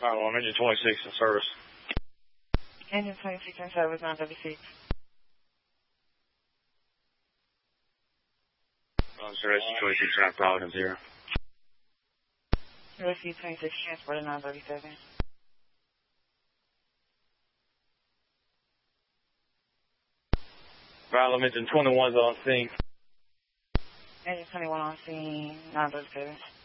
Well, I'm engine 26 in service. Engine 26 in service, 936. Service 26, Rock Providence 0. Rescue 26, transport to 937. Problem engine 21's on scene. Engine 21 on scene, 937.